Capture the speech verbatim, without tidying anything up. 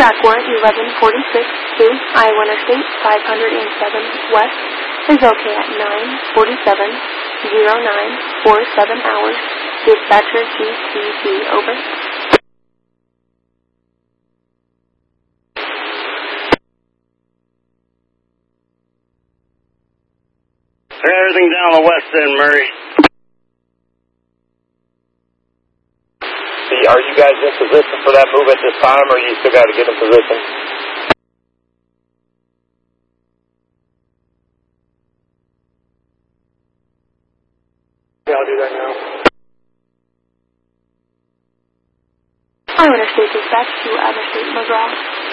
Track one eleven forty-six to Iowa Interstate five hundred seven West is okay at nine forty-seven oh nine forty-seven hours. Dispatcher G T D, over. Everything down the west end, Murray. See, are you guys in position for that move at this time, or you still got to get in position? Yeah, I'll do that now. Iowa Interstate Dispatch to Interstate McGraw.